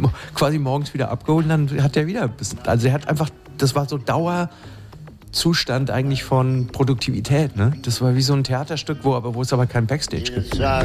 quasi morgens wieder abgeholt und dann hat er wieder, also er hat einfach, das war so Dauerzustand eigentlich von Produktivität, ne? Das war wie so ein Theaterstück, wo es aber kein Backstage gibt. Der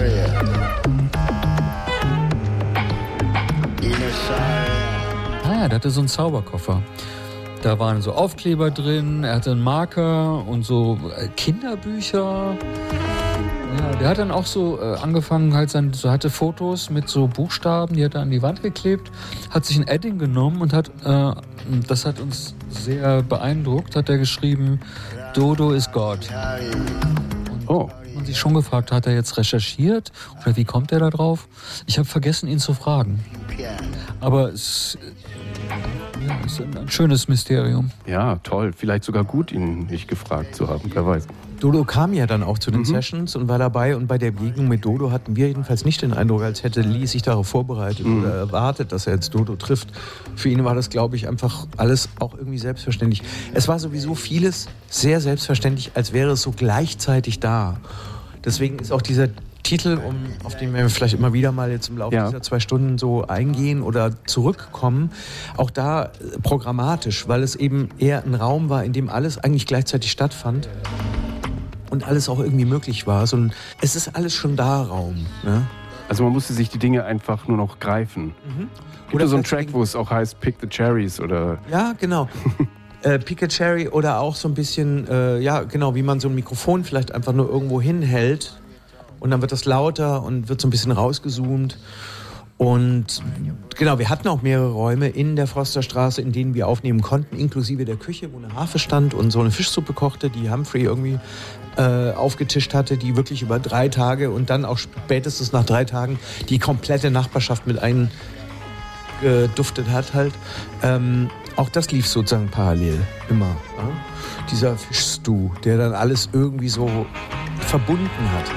hatte so einen Zauberkoffer. Da waren so Aufkleber drin, er hatte einen Marker und so Kinderbücher. Ja, der hat dann auch so angefangen, hatte Fotos mit so Buchstaben, die hat er an die Wand geklebt, hat sich ein Edding genommen und das hat uns sehr beeindruckt, hat er geschrieben, Dodo is God. Und man sich schon gefragt, hat er jetzt recherchiert oder wie kommt er da drauf? Ich habe vergessen, ihn zu fragen. Aber es ist ein schönes Mysterium. Ja, toll. Vielleicht sogar gut, ihn nicht gefragt zu haben, wer weiß. Dodo kam ja dann auch zu den Sessions und war dabei, und bei der Begegnung mit Dodo hatten wir jedenfalls nicht den Eindruck, als hätte Lee sich darauf vorbereitet oder erwartet, dass er jetzt Dodo trifft. Für ihn war das, glaube ich, einfach alles auch irgendwie selbstverständlich. Es war sowieso vieles sehr selbstverständlich, als wäre es so gleichzeitig da. Deswegen ist auch dieser Titel, auf den wir vielleicht immer wieder mal jetzt im Laufe dieser 2 Stunden so eingehen oder zurückkommen, auch da programmatisch, weil es eben eher ein Raum war, in dem alles eigentlich gleichzeitig stattfand. Und alles auch irgendwie möglich war. Es ist alles schon da, Raum. Ne? Also man musste sich die Dinge einfach nur noch greifen. Gibt es so einen Track, wo es auch heißt Pick the Cherries oder... Ja, genau. Pick a Cherry oder auch so ein bisschen, wie man so ein Mikrofon vielleicht einfach nur irgendwo hinhält und dann wird das lauter und wird so ein bisschen rausgezoomt. Und genau, wir hatten auch mehrere Räume in der Forsterstraße, in denen wir aufnehmen konnten, inklusive der Küche, wo eine Harfe stand und so eine Fischsuppe kochte, die Humphrey irgendwie aufgetischt hatte, die wirklich über 3 Tage und dann auch spätestens nach 3 Tagen die komplette Nachbarschaft mit eingeduftet hat halt. Auch das lief sozusagen parallel, immer. Ja? Dieser Fischstew, der dann alles irgendwie so verbunden hat.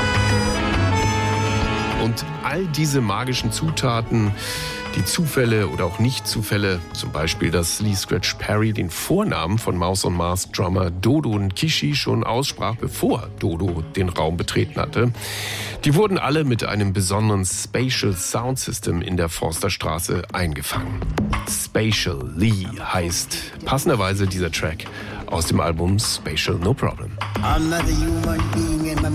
Und all diese magischen Zutaten, die Zufälle oder auch Nicht-Zufälle, zum Beispiel, dass Lee Scratch Perry den Vornamen von Mouse on Mars Drummer Dodo Nkishi schon aussprach, bevor Dodo den Raum betreten hatte, die wurden alle mit einem besonderen Spatial Sound System in der Forsterstraße eingefangen. Spatial Lee heißt passenderweise dieser Track aus dem Album Spatial No Problem. I'm not a human being and my